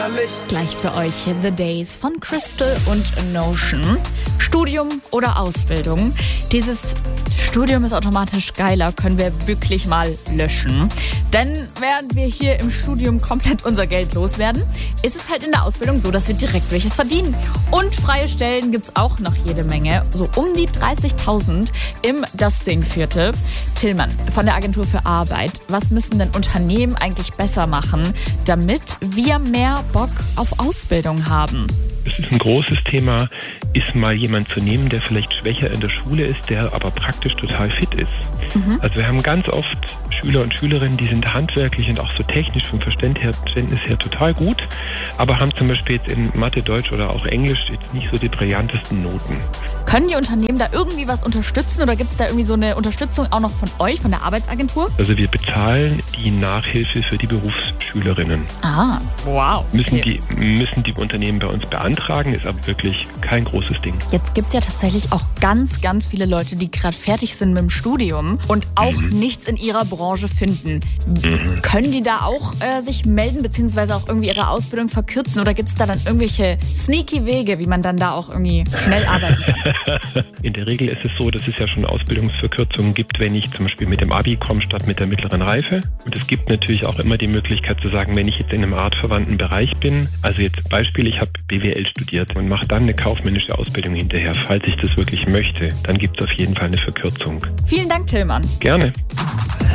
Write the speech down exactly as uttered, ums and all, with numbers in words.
Gleich für euch The Days von Crystal und Notion. Studium oder Ausbildung? Dieses Studium ist automatisch geiler, können wir wirklich mal löschen. Denn während wir hier im Studium komplett unser Geld loswerden, ist es halt in der Ausbildung so, dass wir direkt welches verdienen. Und freie Stellen gibt's auch noch jede Menge, so um die dreißigtausend im Dusting-Viertel. Tillmann von der Agentur für Arbeit. Was müssen denn Unternehmen eigentlich besser machen, damit wir mehr Bock auf Ausbildung haben? Es ist ein großes Thema, ist mal jemand zu nehmen, der vielleicht schwächer in der Schule ist, der aber praktisch total fit ist. Mhm. Also wir haben ganz oft Schüler und Schülerinnen, die sind handwerklich und auch so technisch vom Verständnis her total gut, aber haben zum Beispiel jetzt in Mathe, Deutsch oder auch Englisch jetzt nicht so die brillantesten Noten. Können die Unternehmen da irgendwie was unterstützen oder gibt es da irgendwie so eine Unterstützung auch noch von euch, von der Arbeitsagentur? Also wir bezahlen die Nachhilfe für die Berufsschülerinnen. Ah, wow. Okay. Müssen die, müssen die Unternehmen bei uns beantragen, ist aber wirklich kein großes Ding. Jetzt gibt es ja tatsächlich auch ganz, ganz viele Leute, die gerade fertig sind mit dem Studium und auch mhm. nichts in ihrer Branche finden. Mhm. Können die da auch äh, sich melden, beziehungsweise auch irgendwie ihre Ausbildung verkürzen oder gibt es da dann irgendwelche sneaky Wege, wie man dann da auch irgendwie schnell arbeiten kann? In der Regel ist es so, dass es ja schon Ausbildungsverkürzungen gibt, wenn ich zum Beispiel mit dem Abi komme statt mit der mittleren Reife. Und es gibt natürlich auch immer die Möglichkeit zu sagen, wenn ich jetzt in einem artverwandten Bereich bin, also jetzt Beispiel, ich habe B W L studiert und mache dann eine kaufmännische Ausbildung hinterher, falls ich das wirklich möchte, dann gibt es auf jeden Fall eine Verkürzung. Vielen Dank, Tillmann. Gerne.